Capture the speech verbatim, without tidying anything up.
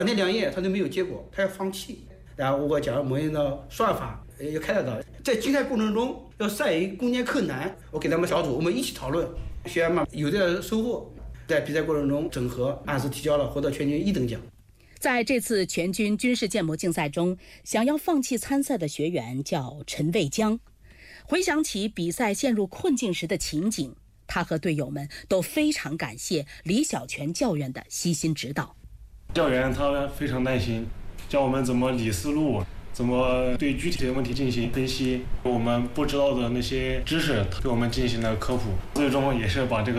那两页他都没有结果，他要放弃。然后我讲我们的算法要开得到，在竞赛过程中要善于攻坚克难。我给他们小组，我们一起讨论，学员们有的收获。在比赛过程中整合，按时提交了，获得全军一等奖。 在这次全军军事建模竞赛中，想要放弃参赛的学员叫陈卫江。回想起比赛陷入困境时的情景，他和队友们都非常感谢李小泉教员的悉心指导。 教员他非常耐心，教我们怎么理思路，怎么对具体的问题进行分析，我们不知道的那些知识给我们进行了科普，最终也是把这个